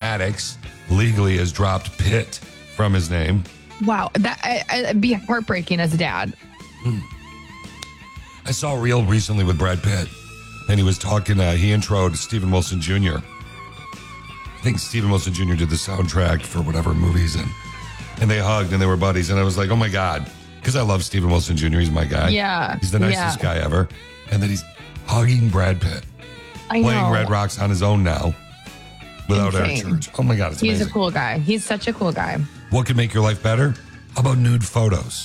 Maddox legally has dropped Pitt from his name. Wow. It'd be heartbreaking as a dad. I saw a reel recently with Brad Pitt, and he was talking, he introed Stephen Wilson Jr. I think Stephen Wilson Jr. did the soundtrack for whatever movie he's in. And they hugged and they were buddies. And I was like, oh my God. Because I love Stephen Wilson Jr. He's my guy. Yeah. He's the nicest guy ever. And then he's hugging Brad Pitt. I playing know. Red Rocks on his own now. Without Insane. our church. Oh my God, it's amazing. He's a cool guy. He's such a cool guy. What could make your life better? How about nude photos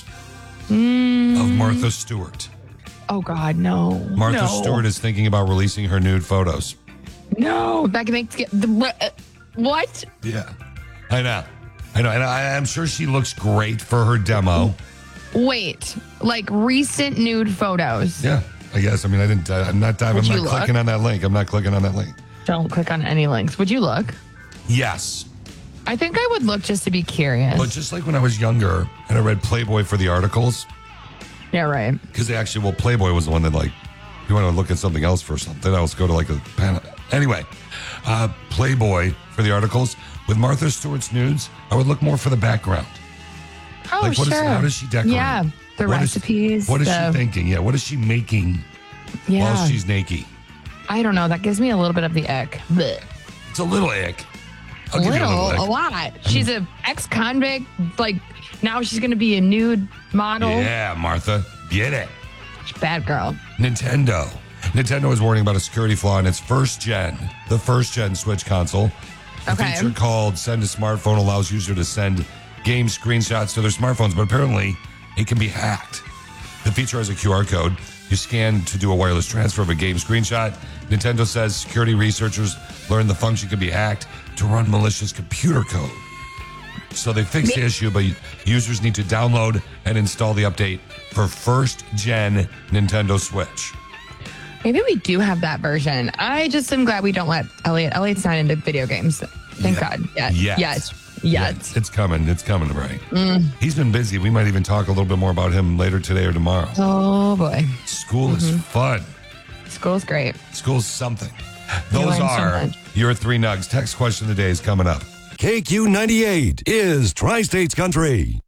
of Martha Stewart? Oh God, no. Martha Stewart is thinking about releasing her nude photos. No, that can make what? Yeah, I know. And I'm sure she looks great for her demo. Wait, like recent nude photos. Yeah, I guess. I mean, I'm not clicking on that link. I'm not clicking on that link. Don't click on any links. Would you look? Yes. I think I would look just to be curious. But just like when I was younger and I read Playboy for the articles. Yeah, right. Because Playboy was the one that, like, if you want to look at something else for something else, go to like a panel. Anyway, Playboy for the articles. With Martha Stewart's nudes, I would look more for the background. Oh, like, sure. How does she decorate? Yeah, the recipes. What is she thinking? Yeah, what is she making while she's naked? I don't know. That gives me a little bit of the ick. Blech. It's a little ick. A lot. She's an ex-convict. Like, now she's going to be a nude model. Yeah, Martha. Get it. Bad girl. Nintendo is warning about a security flaw in its the first gen Switch console. A feature called Send to Smartphone allows users to send game screenshots to their smartphones, but apparently it can be hacked. The feature has a QR code. You scan to do a wireless transfer of a game screenshot. Nintendo says security researchers learned the function can be hacked to run malicious computer code. So they fixed the issue, but users need to download and install the update for first-gen Nintendo Switch. Maybe we do have that version. I just am glad we don't let Elliot. Elliot's not into video games. Thank God. Yes. It's coming. It's coming, right? He's been busy. We might even talk a little bit more about him later today or tomorrow. Oh, boy. School is fun. School's great. School's something. Those are your 3 nugs. Text question of the day is coming up. KQ98 is Tri-States Country.